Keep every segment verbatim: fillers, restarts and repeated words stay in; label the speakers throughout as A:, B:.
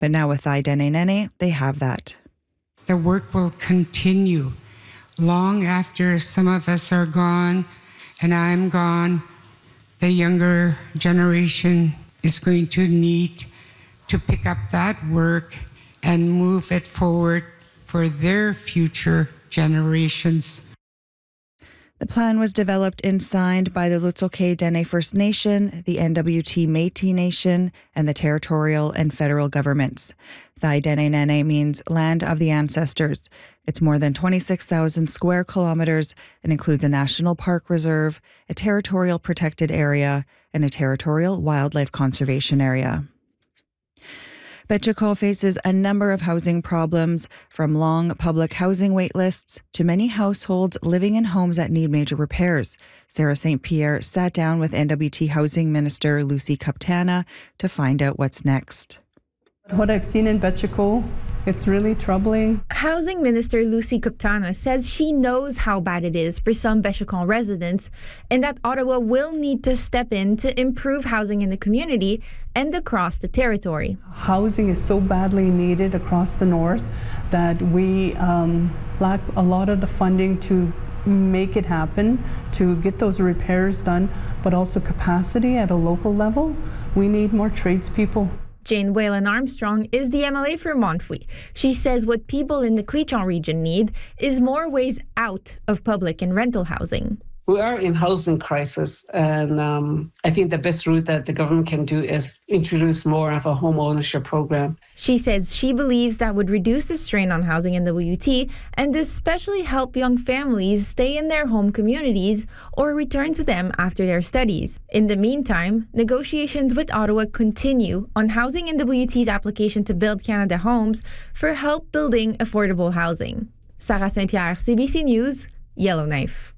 A: But now with Thai-Dene-Nene, they have that.
B: The work will continue long after some of us are gone and I'm gone. The younger generation is going to need to pick up that work and move it forward for their future generations.
A: The plan was developed and signed by the Lutsoke Dene First Nation, the N W T Métis Nation, and the territorial and federal governments. Thai-Dene-Nene means land of the ancestors. It's more than twenty-six thousand square kilometers and includes a national park reserve, a territorial protected area, and a territorial wildlife conservation area. Betchakol faces a number of housing problems, from long public housing wait lists to many households living in homes that need major repairs. Sarah Saint Pierre sat down with N W T Housing Minister Lucy Kaptana to find out what's next.
C: What I've seen in Betchakol, it's really troubling.
D: Housing Minister Lucy Kaptana says she knows how bad it is for some Betchakol residents and that Ottawa will need to step in to improve housing in the community and across the territory.
C: Housing is so badly needed across the north that we um, lack a lot of the funding to make it happen, to get those repairs done, but also capacity at a local level. We need more tradespeople.
D: Jane Whalen Armstrong is the M L A for Montfouille. She says what people in the Cleachon region need is more ways out of public and rental housing.
E: We are in housing crisis, and um, I think the best route that the government can do is introduce more of a home ownership program.
D: She says she believes that would reduce the strain on housing in W T and especially help young families stay in their home communities or return to them after their studies. In the meantime, negotiations with Ottawa continue on housing in W T's application to build Canada Homes for help building affordable housing. Sarah Saint Pierre, C B C News, Yellowknife.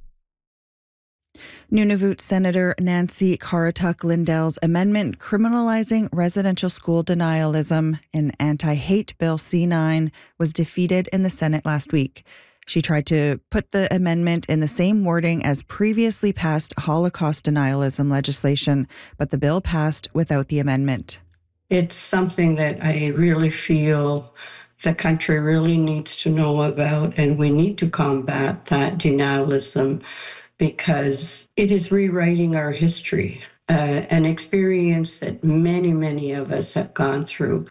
A: Nunavut Senator Nancy Caratuck-Lindell's amendment criminalizing residential school denialism in Anti-Hate Bill C nine was defeated in the Senate last week. She tried to put the amendment in the same wording as previously passed Holocaust denialism legislation, but the bill passed without the amendment.
F: It's something that I really feel the country really needs to know about, and we need to combat that denialism, because it is rewriting our history, uh, an experience that many, many of us have gone through.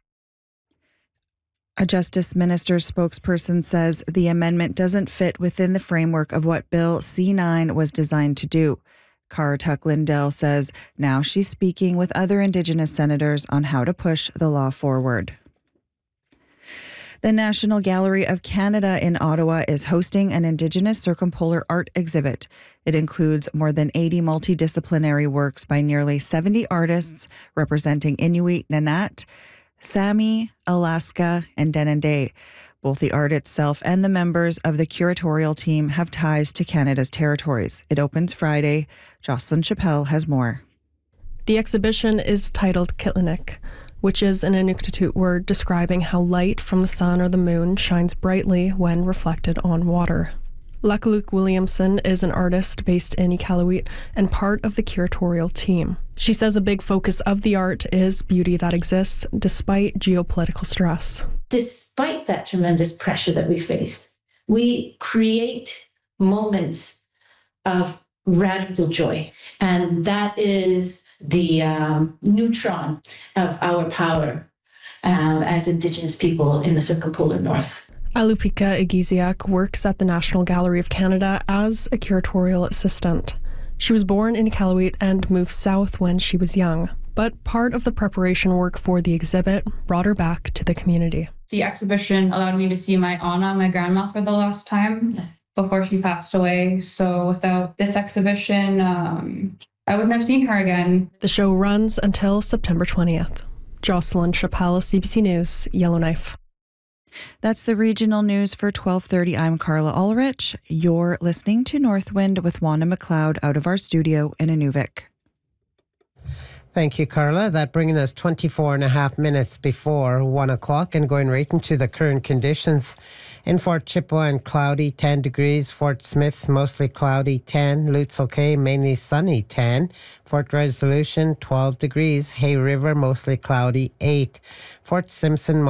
A: A Justice Minister spokesperson says the amendment doesn't fit within the framework of what Bill C nine was designed to do. Caratuck-Lindell says now she's speaking with other Indigenous senators on how to push the law forward. The National Gallery of Canada in Ottawa is hosting an Indigenous circumpolar art exhibit. It includes more than eighty multidisciplinary works by nearly seventy artists representing Inuit, Nanat, Sami, Alaska, and Denendeh. Both the art itself and the members of the curatorial team have ties to Canada's territories. It opens Friday. Jocelyn Chappelle has more.
G: The exhibition is titled Kitlinik, which is an Inuktitut word describing how light from the sun or the moon shines brightly when reflected on water. Lakaluk Williamson is an artist based in Iqaluit and part of the curatorial team. She says a big focus of the art is beauty that exists despite geopolitical stress.
H: Despite that tremendous pressure that we face, we create moments of radical joy. And that is the um, neutron of our power um, as Indigenous people in the circumpolar north.
G: Alupika Igiziak works at the National Gallery of Canada as a curatorial assistant. She was born in Iqaluit and moved south when she was young, but part of the preparation work for the exhibit brought her back to the community.
I: The exhibition allowed me to see my Anna, my grandma, for the last time before she passed away. So without this exhibition, um, I wouldn't have seen her again.
G: The show runs until September twentieth. Jocelyn Chappelle, C B C News, Yellowknife.
A: That's the regional news for twelve thirty. I'm Carla Ulrich. You're listening to Northwind with Wanda McLeod out of our studio in Inuvik.
J: Thank you, Carla. That bringing us twenty-four and a half minutes before one o'clock and going right into the current conditions. In Fort Chippewa, cloudy, ten degrees. Fort Smith, mostly cloudy, ten. Lutzelkay, mainly sunny, ten. Fort Resolution, twelve degrees. Hay River, mostly cloudy, eight. Fort Simpson,